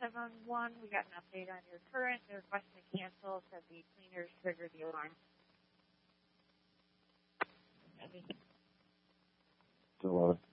971, we got an update on your current. They're requesting to cancel, said the cleaners triggered the alarm. Still on it.